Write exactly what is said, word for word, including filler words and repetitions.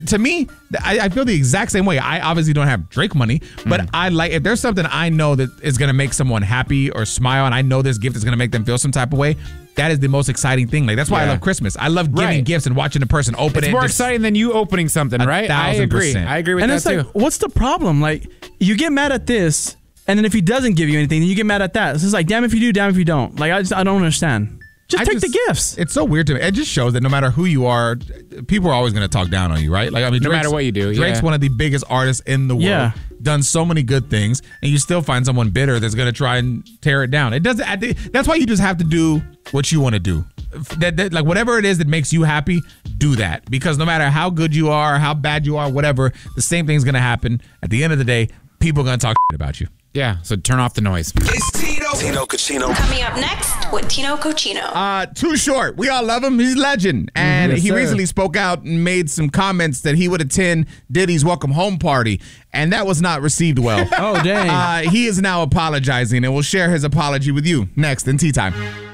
to me, I, I feel the exact same way. I obviously don't have Drake money, but mm. I like if there's something I know that is going to make someone happy or smile, and I know this gift is going to make them feel some type of way. That is the most exciting thing. Like that's why yeah. I love Christmas. I love giving right. gifts and watching the person open it's it. It's more exciting than you opening something, right? I agree. Percent. I agree with and that it's too. Like, what's the problem? Like you get mad at this, and then if he doesn't give you anything, then you get mad at that. It's just like damn if you do, damn if you don't. Like I just I don't understand. Just I take just, the gifts. It's so weird to me. It just shows that no matter who you are, people are always going to talk down on you, right? Like I mean, no Drake's, matter what you do, Drake's yeah. one of the biggest artists in the world. Yeah. Done so many good things, and you still find someone bitter that's going to try and tear it down. It doesn't. That's why you just have to do what you want to do. That, that like whatever it is that makes you happy, do that. Because no matter how good you are, how bad you are, whatever, the same thing's going to happen. At the end of the day, people are going to talk shit about you. Yeah, so turn off the noise. It's Tino. Tino Cochino. Coming up next with Tino Cochino. Uh, Too Short. We all love him. He's a legend. And yes, he sir. recently spoke out and made some comments that he would attend Diddy's welcome home party. And that was not received well. Oh, dang. Uh, he is now apologizing, and we'll share his apology with you next in Tea Time.